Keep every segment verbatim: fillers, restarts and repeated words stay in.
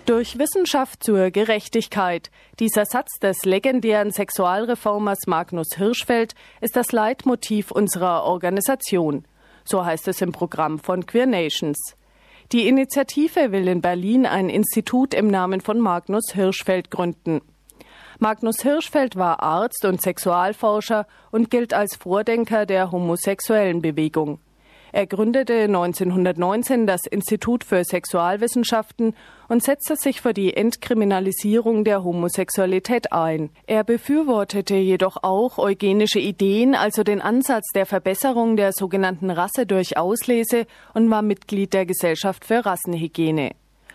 Durch Wissenschaft zur Gerechtigkeit. Dieser Satz des legendären Sexualreformers Magnus Hirschfeld ist das Leitmotiv unserer Organisation. So heißt es im Programm von Queer Nations. Die Initiative will in Berlin ein Institut im Namen von Magnus Hirschfeld gründen. Magnus Hirschfeld war Arzt und Sexualforscher und gilt als Vordenker der homosexuellen Bewegung. Er gründete neunzehnhundertneunzehn das Institut für Sexualwissenschaften und setzte sich für die Entkriminalisierung der Homosexualität ein. Er befürwortete jedoch auch eugenische Ideen, also den Ansatz der Verbesserung der sogenannten Rasse durch Auslese, und war Mitglied der Gesellschaft für Rassenhygiene.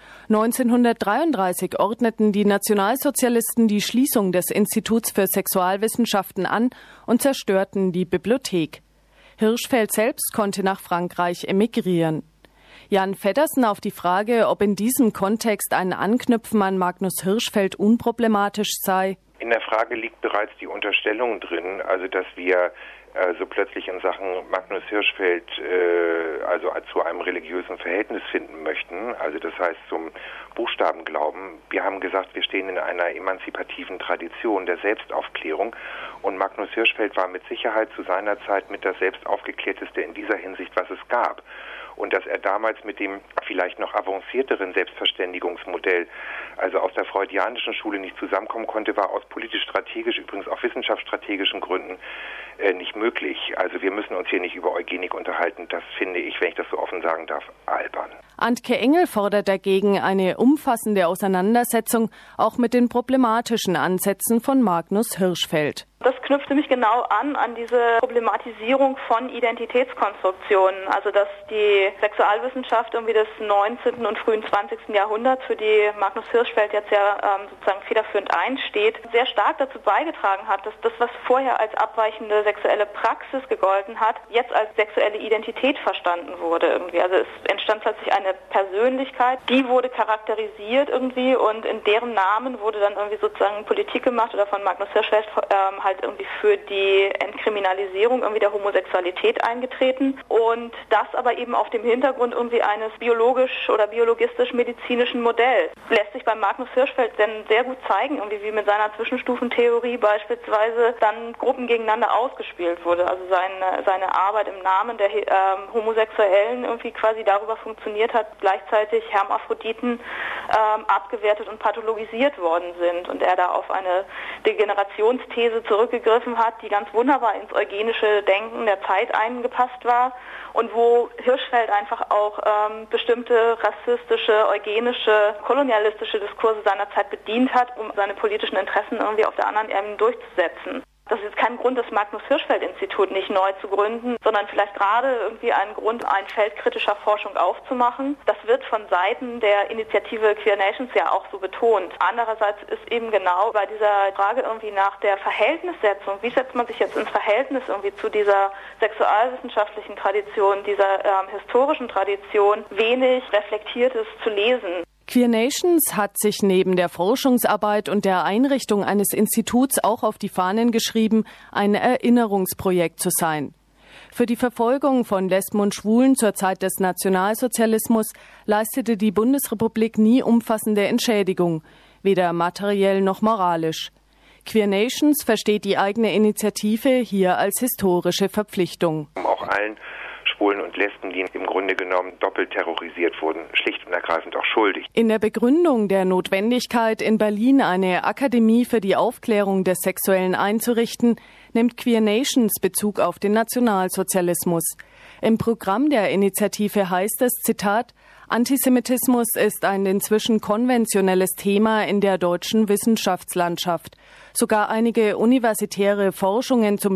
neunzehnhundertdreiunddreißig ordneten die Nationalsozialisten die Schließung des Instituts für Sexualwissenschaften an und zerstörten die Bibliothek. Hirschfeld selbst konnte nach Frankreich emigrieren. Jan Feddersen auf die Frage, ob in diesem Kontext ein Anknüpfen an Magnus Hirschfeld unproblematisch sei. In der Frage liegt bereits die Unterstellung drin, also dass wir äh, so plötzlich in Sachen Magnus Hirschfeld äh, also zu einem religiösen Verhältnis finden möchten, also das heißt zum Buchstabenglauben. Wir haben gesagt, wir stehen in einer emanzipativen Tradition der Selbstaufklärung und Magnus Hirschfeld war mit Sicherheit zu seiner Zeit mit das Selbstaufgeklärteste in dieser Hinsicht, was es gab. Und dass er damals mit dem vielleicht noch avancierteren Selbstverständigungsmodell, also aus der freudianischen Schule, nicht zusammenkommen konnte, war aus politisch-strategisch, übrigens auch wissenschaftsstrategischen Gründen äh, nicht möglich. Also wir müssen uns hier nicht über Eugenik unterhalten. Das finde ich, wenn ich das so offen sagen darf, albern. Antke Engel fordert dagegen eine umfassende Auseinandersetzung auch mit den problematischen Ansätzen von Magnus Hirschfeld. Das knüpft nämlich genau an an diese Problematisierung von Identitätskonstruktionen, also dass die Sexualwissenschaft irgendwie des neunzehnten und frühen zwanzigsten Jahrhunderts, für die Magnus Hirschfeld jetzt ja ähm, sozusagen federführend einsteht, sehr stark dazu beigetragen hat, dass das, was vorher als abweichende sexuelle Praxis gegolten hat, jetzt als sexuelle Identität verstanden wurde irgendwie. Also es entstand plötzlich eine Persönlichkeit, die wurde charakterisiert irgendwie und in deren Namen wurde dann irgendwie sozusagen Politik gemacht oder von Magnus Hirschfeld ähm, halt irgendwie für die Entkriminalisierung irgendwie der Homosexualität eingetreten und das aber eben auf dem Hintergrund irgendwie eines biologisch oder biologistisch-medizinischen Modells. Lässt sich bei Magnus Hirschfeld denn sehr gut zeigen, irgendwie wie mit seiner Zwischenstufentheorie beispielsweise dann Gruppen gegeneinander ausgespielt wurde. Also seine, seine Arbeit im Namen der ähm, Homosexuellen irgendwie quasi darüber funktioniert hat, gleichzeitig Hermaphroditen ähm, abgewertet und pathologisiert worden sind und er da auf eine Degenerationsthese zurückgegriffen hat, die ganz wunderbar ins eugenische Denken der Zeit eingepasst war und wo Hirschfeld einfach auch ähm, bestimmte rassistische, eugenische, kolonialistische Diskurse seiner Zeit bedient hat, um seine politischen Interessen irgendwie auf der anderen Ebene durchzusetzen. Das ist jetzt kein Grund, das Magnus-Hirschfeld-Institut nicht neu zu gründen, sondern vielleicht gerade irgendwie ein Grund, ein Feld kritischer Forschung aufzumachen. Das wird von Seiten der Initiative Queer Nations ja auch so betont. Andererseits ist eben genau bei dieser Frage irgendwie nach der Verhältnissetzung, wie setzt man sich jetzt ins Verhältnis irgendwie zu dieser sexualwissenschaftlichen Tradition, dieser ähm, historischen Tradition, wenig Reflektiertes zu lesen. Queer Nations hat sich neben der Forschungsarbeit und der Einrichtung eines Instituts auch auf die Fahnen geschrieben, ein Erinnerungsprojekt zu sein. Für die Verfolgung von Lesben und Schwulen zur Zeit des Nationalsozialismus leistete die Bundesrepublik nie umfassende Entschädigung, weder materiell noch moralisch. Queer Nations versteht die eigene Initiative hier als historische Verpflichtung. Auch allen Schwulen und Lesben, die im Grunde genommen doppelt terrorisiert wurden, schlicht und ergreifend auch schuldig. In der Begründung der Notwendigkeit, in Berlin eine Akademie für die Aufklärung des Sexuellen einzurichten, nimmt Queer Nations Bezug auf den Nationalsozialismus. Im Programm der Initiative heißt es, Zitat, Antisemitismus ist ein inzwischen konventionelles Thema in der deutschen Wissenschaftslandschaft. Sogar einige universitäre Forschungen zum